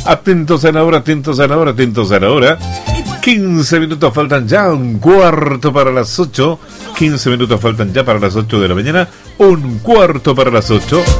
Atentos a la hora, atentos a la hora, atentos a la hora. 15 minutos faltan ya, un cuarto para las 8. 15 minutos faltan ya para las 8 de la mañana. Un cuarto para las 8.